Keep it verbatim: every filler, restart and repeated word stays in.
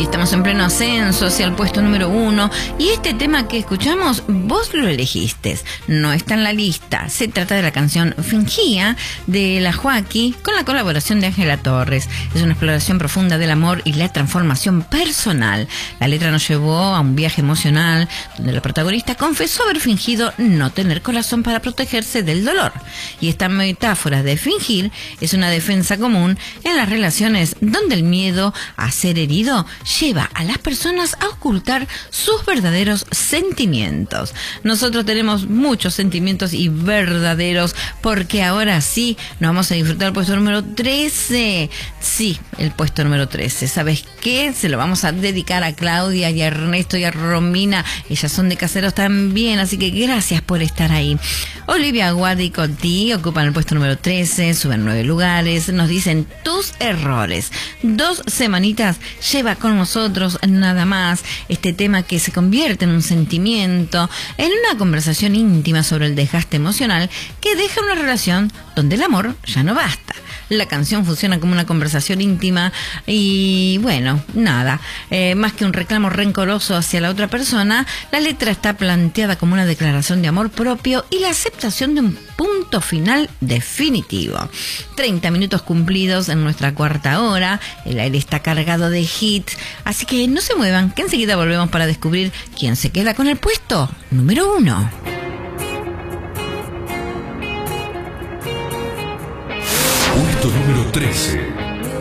Y estamos en pleno ascenso hacia el puesto número uno. Y este tema que escuchamos, vos lo elegiste. No está en la lista. Se trata de la canción Fingía de La Joaquí con la colaboración de Ángela Torres. Es una exploración profunda del amor y la transformación personal. La letra nos llevó a un viaje emocional donde la protagonista confesó haber fingido no tener corazón para protegerse del dolor. Y esta metáfora de fingir es una defensa común en las relaciones donde el miedo a ser herido lleva a las personas a ocultar sus verdaderos sentimientos. Nosotros tenemos muchos sentimientos y verdaderos, porque ahora sí nos vamos a disfrutar el puesto número trece. Sí, el puesto número trece. ¿Sabes qué? Se lo vamos a dedicar a Claudia y a Ernesto y a Romina. Ellas son de Caseros también, así que gracias por estar ahí. Olivia Guardi y Conti ocupan el puesto número trece, suben nueve lugares, nos dicen tus errores. Dos semanitas lleva con nosotros nada más este tema que se convierte en un sentimiento, en una conversación íntima sobre el desgaste emocional que deja una relación donde el amor ya no basta. La canción funciona como una conversación íntima y bueno, nada, eh, más que un reclamo rencoroso hacia la otra persona, la letra está planteada como una declaración de amor propio y la aceptación de un punto final definitivo. treinta minutos cumplidos en nuestra cuarta hora, el aire está cargado de hits, así que no se muevan, que enseguida volvemos para descubrir quién se queda con el puesto número uno. Puesto número trece.